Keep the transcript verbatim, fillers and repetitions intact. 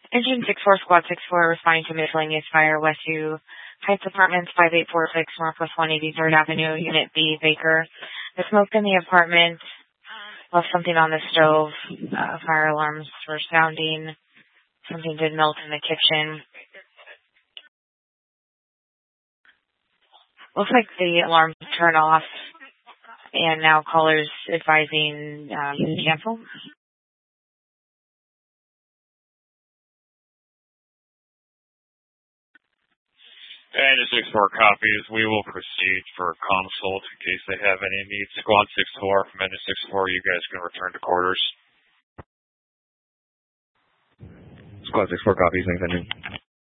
Engine six four, Squad six four, responding to miscellaneous fire, Westview Heights Apartments, five eight four six, Northwest one eighty-third Avenue, Unit B, Baker. The smoke in the apartment left something on the stove. Uh, fire alarms were sounding. Something did melt in the kitchen. Looks like the alarm turned off, and now callers advising um, cancel. And the six four copies, we will proceed for consult in case they have any needs. Squad six four from Engine six four, you guys can return to quarters. Squad six four copies, thanks, Engine.